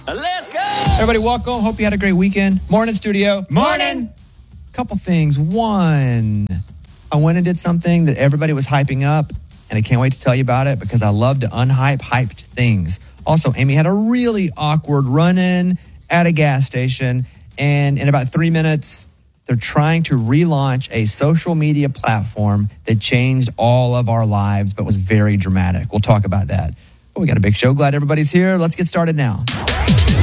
Let's go! Everybody, welcome. Hope you had a great weekend. Morning, studio. Morning. Couple things. One, I went and did something that everybody was hyping up, and I can't wait to tell you about it because I love to unhype hyped things. Also, Amy had a really awkward run-in at a gas station, and in about 3 minutes, they're trying to relaunch a social media platform that changed all of our lives but was very dramatic. We'll talk about that. Well, we got a big show. Glad everybody's here. Let's get started now.